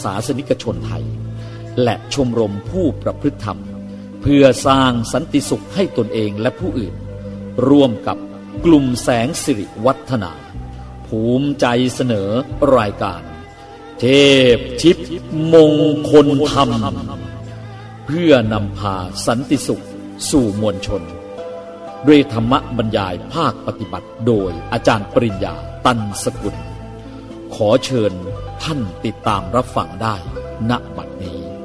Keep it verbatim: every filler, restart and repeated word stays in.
ศาสนิกชนไทยและชมรมผู้ประพฤติธรรมเพื่อสร้างสันติสุขให้ตนเองและผู้อื่นร่วมกับกลุ่มแสงสิริวัฒนาภูมิใจเสนอรายการเทพทิพย์มงคลธรรมเพื่อนำพาสันติสุขสู่มวลชนด้วยธรรมบรรยายภาคปฏิบัติโดยอาจารย์ปริญญาตันสกุลขอเชิญท่านติดตามรับฟังได้ณบัดนี้